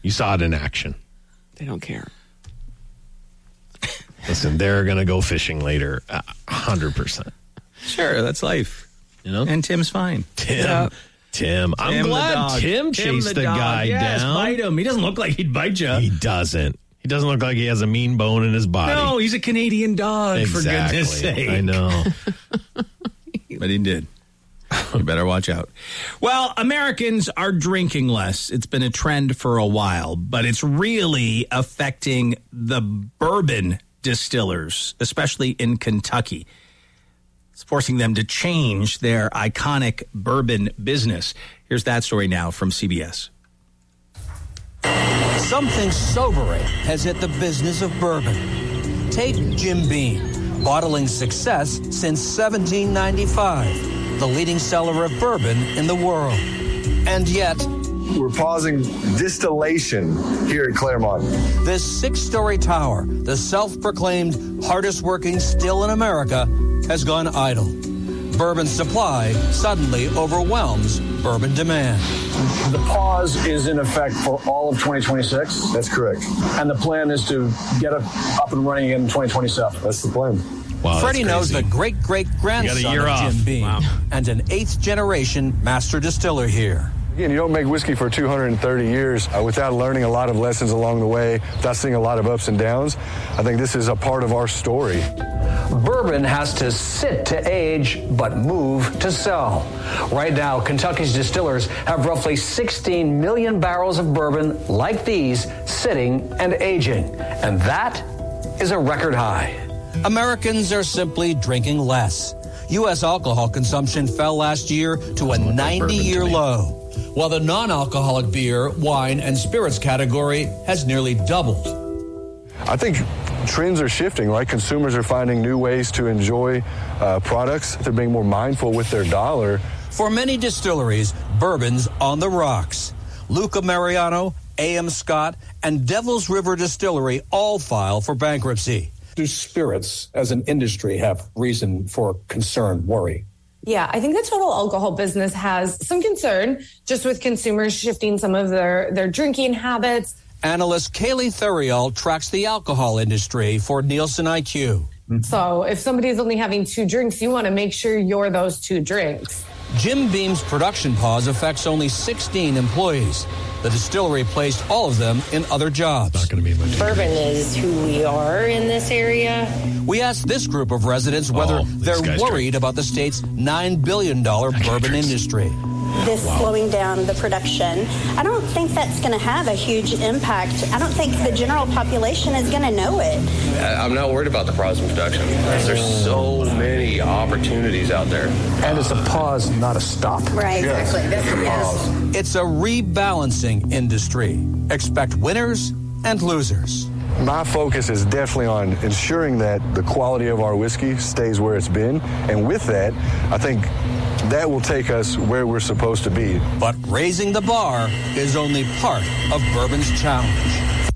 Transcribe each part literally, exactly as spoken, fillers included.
You saw it in action. They don't care. Listen, they're going to go fishing later, a hundred percent. Sure, that's life. You know? And Tim's fine. Tim. Yeah. Tim. I'm Tim the glad dog. Tim Tim chased the, the dog. guy Yes, down. bite him. He doesn't look like he'd bite you. He doesn't. He doesn't look like he has a mean bone in his body. No, he's a Canadian dog, exactly. for goodness sake. I know. But he did. You better watch out. Well, Americans are drinking less. It's been a trend for a while, but it's really affecting the bourbon distillers, especially in Kentucky. It's forcing them to change their iconic bourbon business. Here's that story now from C B S. Something sobering has hit the business of bourbon. Take Jim Beam, bottling success since seventeen ninety-five, the leading seller of bourbon in the world. And yet, we're pausing distillation here at Claremont. this six-story tower, the self-proclaimed hardest-working still in America, has gone idle. Bourbon supply suddenly overwhelms bourbon demand. The pause is in effect for all of twenty twenty-six. That's correct. And the plan is to get it up and running again in twenty twenty-seven. That's the plan. Wow, Freddie knows the great-great-grandson You got a year of Jim off. Beam Wow. and an eighth-generation master distiller here. Again, you don't make whiskey for two hundred thirty years uh, without learning a lot of lessons along the way, without seeing a lot of ups and downs. I think this is a part of our story. Bourbon has to sit to age, but move to sell. Right now, Kentucky's distillers have roughly sixteen million barrels of bourbon like these sitting and aging. And that is a record high. Americans are simply drinking less. U S alcohol consumption fell last year to a ninety-year low, while the non-alcoholic beer, wine, and spirits category has nearly doubled. I think trends are shifting, right? Consumers are finding new ways to enjoy uh, products. They're being more mindful with their dollar. For many distilleries, bourbon's on the rocks. Luca Mariano, A M Scott, and Devil's River Distillery all file for bankruptcy. Do spirits as an industry have reason for concern, worry? Yeah, I think the total alcohol business has some concern just with consumers shifting some of their, their drinking habits. Analyst Kaylee Thuriel tracks the alcohol industry for Nielsen I Q. So if somebody's only having two drinks, you want to make sure you're those two drinks. Jim Beam's production pause affects only sixteen employees. The distillery placed all of them in other jobs. Not going to be much. Bourbon is who we are in this area. We asked this group of residents whether Oh, these they're guys worried about the state's nine billion dollars bourbon drinks. industry. This slowing down the production, I don't think that's going to have a huge impact. I don't think the general population is going to know it. I'm not worried about the pause in production. There's so many opportunities out there. And it's a pause, not a stop. Right, exactly. That's what it is. It's a rebalancing industry. Expect winners and losers. My focus is definitely on ensuring that the quality of our whiskey stays where it's been. And with that, I think that will take us where we're supposed to be. But raising the bar is only part of bourbon's challenge.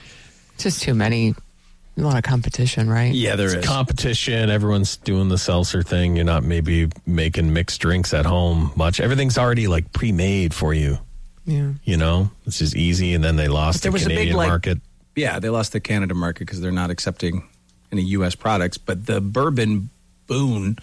Just too many, a lot of competition, right? Yeah, there It's is. competition. Everyone's doing the seltzer thing. You're not maybe making mixed drinks at home much. Everything's already like pre-made for you. Yeah. You know, it's just easy. And then they lost there the was a big, Canadian like- market. Yeah, they lost the Canada market because they're not accepting any U S products. But the bourbon boon,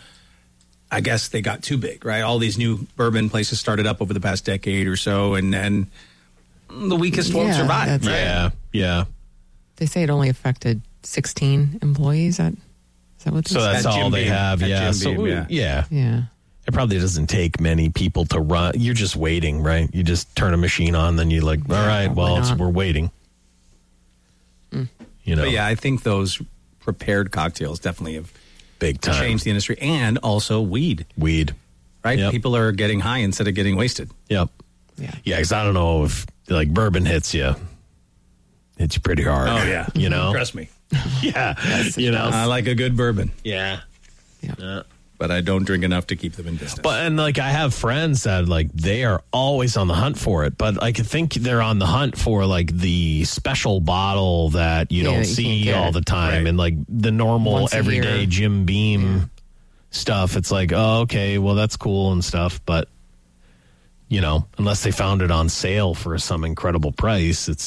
I guess they got too big, right? All these new bourbon places started up over the past decade or so, and then the weakest won't Yeah, survive. that's Right? Yeah, yeah. They say it only affected sixteen employees. That, is that what they So said? that's At all Jim they Beam. have. At Yeah. Jim So Beam, we- yeah. yeah. Yeah. It probably doesn't take many people to run. You're just waiting, right? You just turn a machine on, then you're like, all right, well, probably it's, not. we're waiting. Mm. You know, But yeah, I think those prepared cocktails definitely have big time. changed the industry, and also weed, Weed. right? Yep. People are getting high instead of getting wasted. Yep. Yeah. Yeah, because I don't know if like bourbon hits you, hits you pretty hard. you know. Trust me. Yeah, you know. I like a good bourbon, yeah. Yeah. Yeah. but I don't drink enough to keep them in business. But and like I have friends that like they are always on the hunt for it, but I think they're on the hunt for like the special bottle that you Yeah, don't that you see can't get. all the time, Right. and like the normal Once a everyday year. Jim Beam stuff. It's like, oh, okay, well that's cool and stuff, but you know, unless they found it on sale for some incredible price, it's